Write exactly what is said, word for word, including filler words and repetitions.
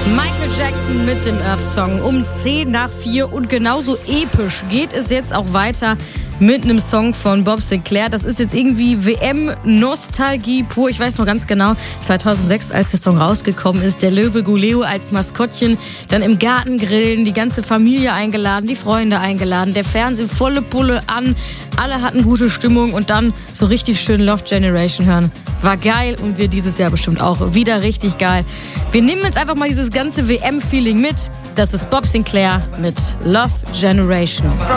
Michael Jackson mit dem Earth-Song um zehn nach vier und genauso episch geht es jetzt auch weiter mit einem Song von Bob Sinclair. Das ist jetzt irgendwie W M-Nostalgie pur. Ich weiß noch ganz genau, zweitausendsechs, als der Song rausgekommen ist, der Löwe Guleo als Maskottchen, dann im Garten grillen, die ganze Familie eingeladen, die Freunde eingeladen, der Fernseher volle Pulle an, alle hatten gute Stimmung und dann so richtig schön Love Generation hören. War geil und wir dieses Jahr bestimmt auch wieder richtig geil. Wir nehmen jetzt einfach mal dieses ganze W M-Feeling mit. Das ist Bob Sinclair mit Love Generation.